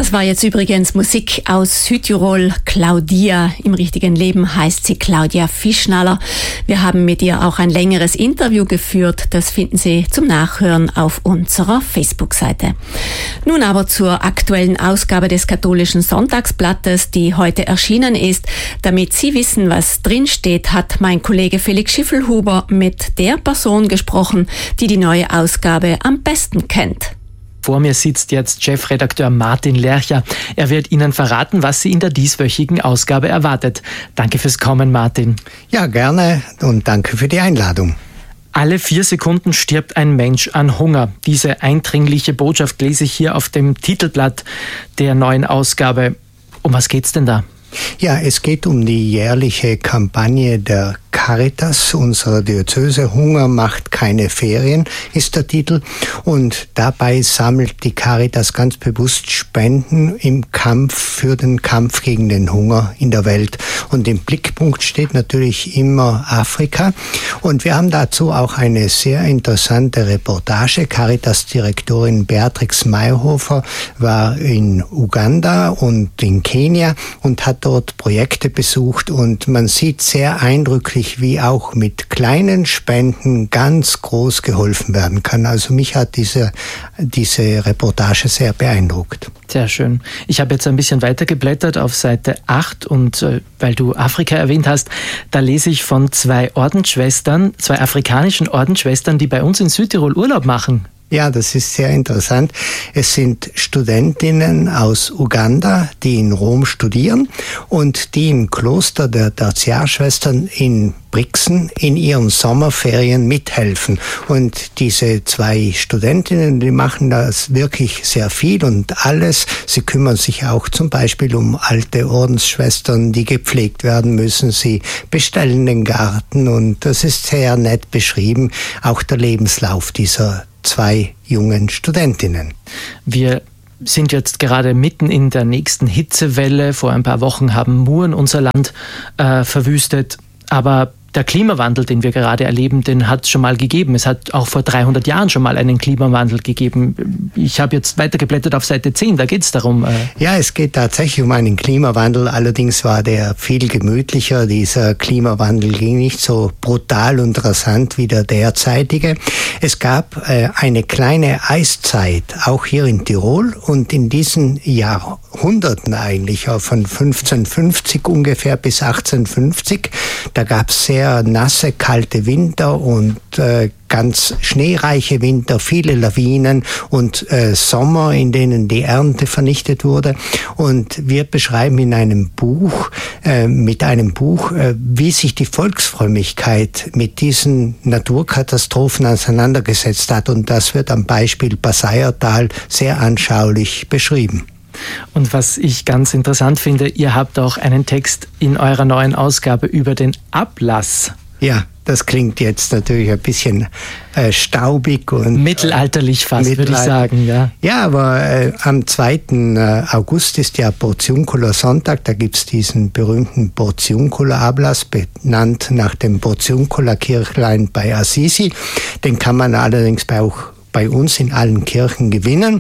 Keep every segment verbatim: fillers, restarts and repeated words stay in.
Das war jetzt übrigens Musik aus Südtirol. Claudia, im richtigen Leben heißt sie Claudia Fischnaller. Wir haben mit ihr auch ein längeres Interview geführt. Das finden Sie zum Nachhören auf unserer Facebook-Seite. Nun aber zur aktuellen Ausgabe des Katholischen Sonntagsblattes, die heute erschienen ist. Damit Sie wissen, was drinsteht, hat mein Kollege Felix Schiffelhuber mit der Person gesprochen, die die neue Ausgabe am besten kennt. Vor mir sitzt jetzt Chefredakteur Martin Lercher. Er wird Ihnen verraten, was Sie in der dieswöchigen Ausgabe erwartet. Danke fürs Kommen, Martin. Ja, gerne und danke für die Einladung. Alle vier Sekunden stirbt ein Mensch an Hunger. Diese eindringliche Botschaft lese ich hier auf dem Titelblatt der neuen Ausgabe. Um was geht's denn da? Ja, es geht um die jährliche Kampagne der Caritas unserer Diözese. Hunger macht keine Ferien, ist der Titel. Und dabei sammelt die Caritas ganz bewusst Spenden im Kampf für den Kampf gegen den Hunger in der Welt. Und im Blickpunkt steht natürlich immer Afrika. Und wir haben dazu auch eine sehr interessante Reportage. Caritas-Direktorin Beatrix Mayhofer war in Uganda und in Kenia und hat dort Projekte besucht. Und man sieht sehr eindrücklich, wie auch mit kleinen Spenden ganz groß geholfen werden kann. Also mich hat diese, diese Reportage sehr beeindruckt. Sehr schön. Ich habe jetzt ein bisschen weiter geblättert auf Seite acht und äh, weil du Afrika erwähnt hast, da lese ich von zwei Ordensschwestern, zwei afrikanischen Ordensschwestern, die bei uns in Südtirol Urlaub machen. Ja, das ist sehr interessant. Es sind Studentinnen aus Uganda, die in Rom studieren und die im Kloster der Tertiarschwestern in Brixen in ihren Sommerferien mithelfen. Und diese zwei Studentinnen, die machen das wirklich sehr viel und alles. Sie kümmern sich auch zum Beispiel um alte Ordensschwestern, die gepflegt werden müssen. Sie bestellen den Garten und das ist sehr nett beschrieben, auch der Lebenslauf dieser zwei jungen Studentinnen. Wir sind jetzt gerade mitten in der nächsten Hitzewelle. Vor ein paar Wochen haben Muren unser Land äh, verwüstet. Aber der Klimawandel, den wir gerade erleben, den hat es schon mal gegeben. Es hat auch vor dreihundert Jahren schon mal einen Klimawandel gegeben. Ich habe jetzt weitergeblättert auf Seite zehn, da geht es darum. Äh ja, es geht tatsächlich um einen Klimawandel. Allerdings war der viel gemütlicher. Dieser Klimawandel ging nicht so brutal und rasant wie der derzeitige. Es gab äh, eine kleine Eiszeit, auch hier in Tirol. Und in diesen Jahrhunderten eigentlich, von fünfzehnhundertfünfzig ungefähr bis achtzehnhundertfünfzig, da gab es sehr nasse, kalte Winter und äh, ganz schneereiche Winter, viele Lawinen und äh, Sommer, in denen die Ernte vernichtet wurde. Und wir beschreiben in einem Buch, äh, mit einem Buch, äh, wie sich die Volksfrömmigkeit mit diesen Naturkatastrophen auseinandergesetzt hat. Und das wird am Beispiel Passaiertal sehr anschaulich beschrieben. Und was ich ganz interessant finde, ihr habt auch einen Text in eurer neuen Ausgabe über den Ablass. Ja, das klingt jetzt natürlich ein bisschen äh, staubig und mittelalterlich fast, mittelalter- würde ich sagen. Ja, ja aber äh, am zweiten August ist ja Portiuncula-Sonntag. Da gibt's diesen berühmten Portiuncula-Ablass, benannt nach dem Portiuncula-Kirchlein bei Assisi. Den kann man allerdings bei, auch bei uns in allen Kirchen gewinnen.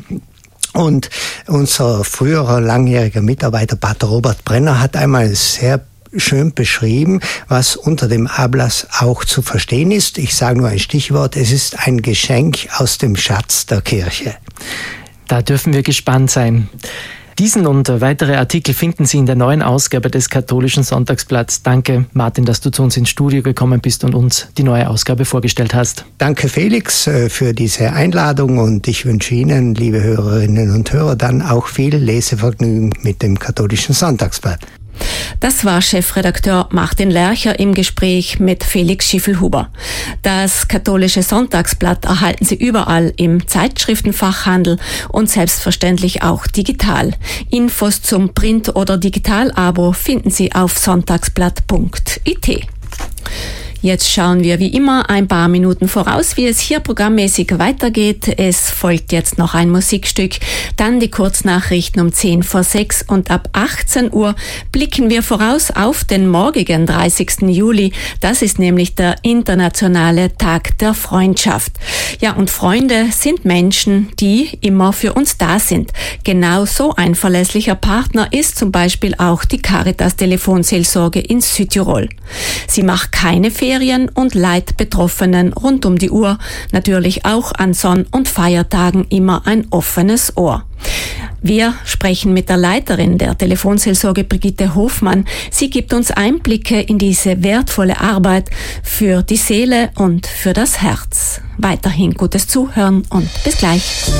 Und unser früherer langjähriger Mitarbeiter, Pater Robert Brenner, hat einmal sehr schön beschrieben, was unter dem Ablass auch zu verstehen ist. Ich sage nur ein Stichwort, es ist ein Geschenk aus dem Schatz der Kirche. Da dürfen wir gespannt sein. Diesen und weitere Artikel finden Sie in der neuen Ausgabe des Katholischen Sonntagsblatts. Danke, Martin, dass du zu uns ins Studio gekommen bist und uns die neue Ausgabe vorgestellt hast. Danke, Felix, für diese Einladung und ich wünsche Ihnen, liebe Hörerinnen und Hörer, dann auch viel Lesevergnügen mit dem Katholischen Sonntagsblatt. Das war Chefredakteur Martin Lercher im Gespräch mit Felix Schiffelhuber. Das Katholische Sonntagsblatt erhalten Sie überall im Zeitschriftenfachhandel und selbstverständlich auch digital. Infos zum Print- oder Digital-Abo finden Sie auf sonntagsblatt punkt I T. Jetzt schauen wir wie immer ein paar Minuten voraus, wie es hier programmmäßig weitergeht. Es folgt jetzt noch ein Musikstück, dann die Kurznachrichten um zehn vor sechs und ab achtzehn Uhr blicken wir voraus auf den morgigen dreißigsten Juli. Das ist nämlich der internationale Tag der Freundschaft. Ja, und Freunde sind Menschen, die immer für uns da sind. Genau so ein verlässlicher Partner ist zum Beispiel auch die Caritas Telefonseelsorge in Südtirol. Sie macht keine Ferien und leiht Betroffenen rund um die Uhr, natürlich auch an Sonn- und Feiertagen, immer ein offenes Ohr. Wir sprechen mit der Leiterin der Telefonseelsorge, Brigitte Hofmann. Sie gibt uns Einblicke in diese wertvolle Arbeit für die Seele und für das Herz. Weiterhin gutes Zuhören und bis gleich.